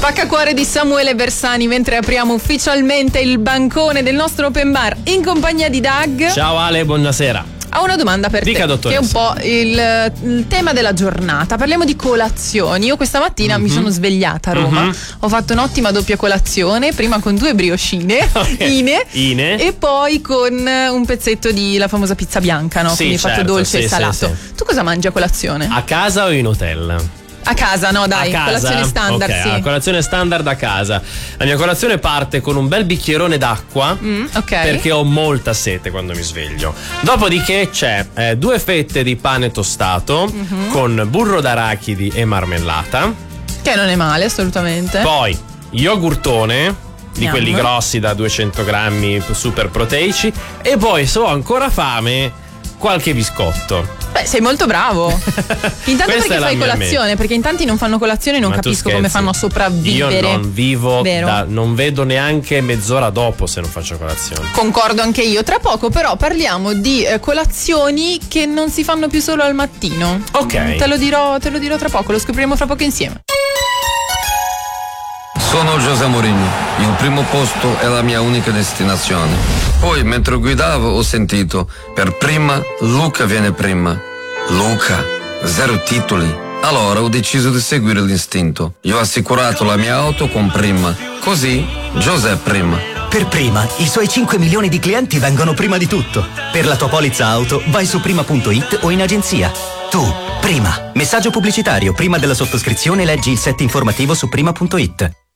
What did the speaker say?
Spaccacuore di Samuele Bersani, mentre apriamo ufficialmente il bancone del nostro open bar in compagnia di Doug. Ciao Ale, buonasera. Ho una domanda per Dica, te, dottoressa. che è un po' il tema della giornata. Parliamo di colazioni. Io questa mattina mi sono svegliata a Roma, ho fatto un'ottima doppia colazione, prima con 2 brioscine, Ine, e poi con un pezzetto di la famosa pizza bianca, no? Sì, Quindi fatto certo, dolce e salato. sì. Tu cosa mangi a colazione? A casa o in hotel? A casa, no dai, a casa? colazione standard, Ok, sì. la colazione standard a casa. La mia colazione parte con un bel bicchierone d'acqua, Ok. perché ho molta sete quando mi sveglio. Dopodiché c'è 2 fette di pane tostato con burro d'arachidi e marmellata. Che non è male, assolutamente. Poi yogurtone di Yum. quelli grossi da 200 grammi super proteici. E poi, se ho ancora fame, qualche biscotto. Beh, sei molto bravo. Intanto Questa perché è la fai mia colazione? Perché in tanti non fanno colazione e non Ma tu capisco come scherzi? fanno a sopravvivere. Io non vivo, Vero? non vedo neanche mezz'ora dopo se non faccio colazione. Concordo anche io. Tra poco però parliamo di colazioni che non si fanno più solo al mattino. Ok. Te lo dirò tra poco, lo scopriremo fra poco insieme. Sono José Mourinho, il primo posto è la mia unica destinazione. Poi, mentre guidavo, ho sentito, per prima, Luca viene prima. Luca, 0 titoli. Allora ho deciso di seguire l'istinto. Io ho assicurato la mia auto con Prima. Così, José prima. Per Prima, i suoi 5 milioni di clienti vengono prima di tutto. Per la tua polizza auto, vai su prima.it o in agenzia. Tu, Prima. Messaggio pubblicitario. Prima della sottoscrizione leggi il set informativo su prima.it.